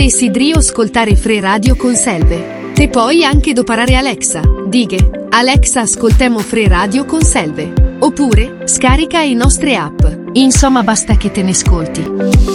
Te sidrio ascoltare Fre Radio con Selve. Te puoi anche doparare Alexa. Dighe, Alexa ascoltemo Fre Radio con Selve. Oppure, scarica le nostre app. Insomma basta che te ne ascolti.